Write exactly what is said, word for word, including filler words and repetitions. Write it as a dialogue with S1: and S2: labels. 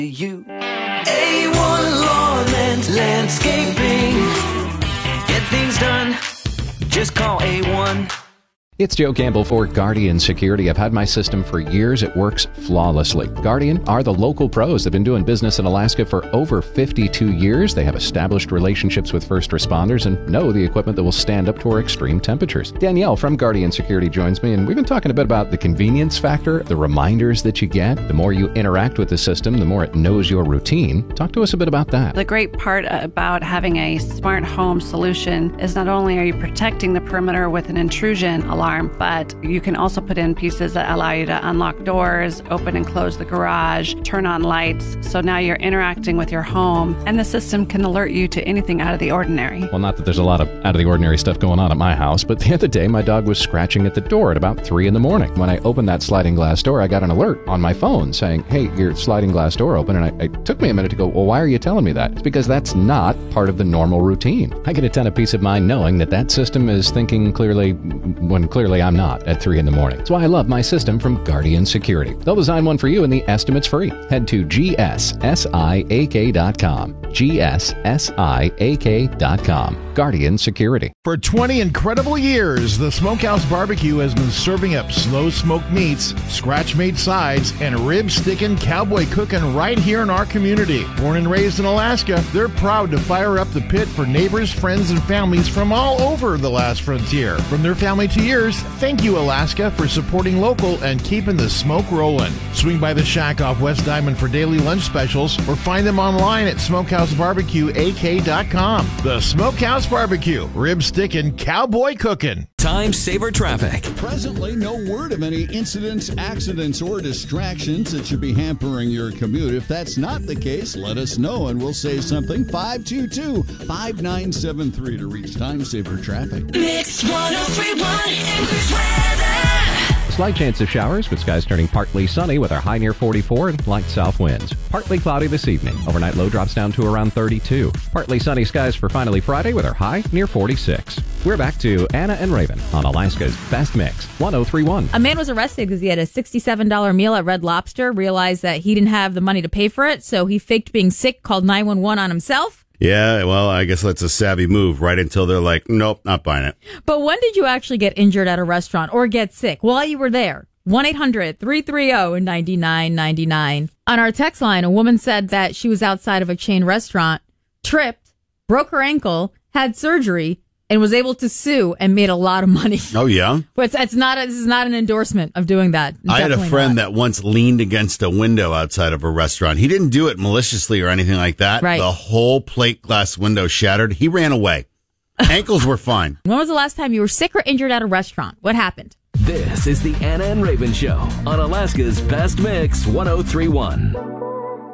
S1: You A one Lawn Landscaping. Get things done. Just call A one.
S2: It's Joe Campbell for Guardian Security. I've had my system for years. It works flawlessly. Guardian are the local pros. They've been doing business in Alaska for over fifty-two years. They have established relationships with first responders and know the equipment that will stand up to our extreme temperatures. Danielle from Guardian Security joins me, and we've been talking a bit about the convenience factor, the reminders that you get. The more you interact with the system, the more it knows your routine. Talk to us a bit about that.
S3: The great part about having a smart home solution is not only are you protecting the perimeter with an intrusion alarm, but you can also put in pieces that allow you to unlock doors, open and close the garage, turn on lights. So now you're interacting with your home, and the system can alert you to anything out of the ordinary.
S2: Well, not that there's a lot of out of the ordinary stuff going on at my house, but the other day my dog was scratching at the door at about three in the morning. When I opened that sliding glass door, I got an alert on my phone saying, hey, your sliding glass door open. And I, it took me a minute to go, well, why are you telling me that? It's because that's not part of the normal routine. I get a ton of peace of mind knowing that that system is thinking clearly when clearly I'm not at three in the morning. That's why I love my system from Guardian Security. They'll design one for you and the estimate's free. Head to G S siak dot com. G S siak dot com. Guardian Security.
S4: For twenty incredible years, the Smokehouse Barbecue has been serving up slow smoked meats, scratch-made sides, and rib-sticking cowboy cooking right here in our community. Born and raised in Alaska, they're proud to fire up the pit for neighbors, friends, and families from all over the last frontier. From their family to yours, thank you, Alaska, for supporting local and keeping the smoke rolling. Swing by the shack off West Diamond for daily lunch specials, or find them online at smokehouse barbecue a k dot com. The Smokehouse Barbecue, rib sticking, cowboy cooking.
S5: Time Saver Traffic.
S6: Presently, no word of any incidents, accidents, or distractions that should be hampering your commute. If that's not the case, let us know and we'll say something. five two two, five nine seven three to reach Time Saver Traffic.
S1: Mix one oh three point one English weather.
S2: Slight chance of showers, with skies turning partly sunny with our high near forty-four and light south winds. Partly cloudy this evening. Overnight low drops down to around thirty-two. Partly sunny skies for finally Friday with our high near forty-six. We're back to Anna and Raven on Alaska's Best Mix, one oh three point one.
S7: A man was arrested because he had a sixty-seven dollars meal at Red Lobster, realized that he didn't have the money to pay for it, so he faked being sick, called nine one one on himself.
S8: Yeah, well, I guess that's a savvy move, right until they're like, nope, not buying it.
S7: But when did you actually get injured at a restaurant or get sick while you were there? one eight hundred, three three zero, nine nine nine nine. On our text line, a woman said that she was outside of a chain restaurant, tripped, broke her ankle, had surgery, and was able to sue and made a lot of money.
S8: Oh, yeah?
S7: But it's, it's not a, this is not an endorsement of doing that.
S8: I had a
S7: Definitely
S8: friend
S7: not.
S8: that once leaned against a window outside of a restaurant. He didn't do it maliciously or anything like that.
S7: Right.
S8: The whole plate glass window shattered. He ran away. Ankles were fine.
S7: When was the last time you were sick or injured at a restaurant? What happened?
S5: This is the Anna and Raven Show on Alaska's Best Mix, one oh three point one.